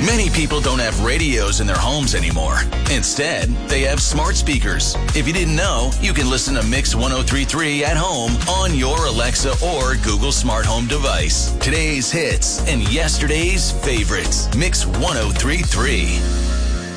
Many people don't have radios in their homes anymore. Instead, they have smart speakers. If you didn't know, you can listen to Mix 103.3 at home on your Alexa or Google Smart Home device. Today's hits and yesterday's favorites. Mix 103.3.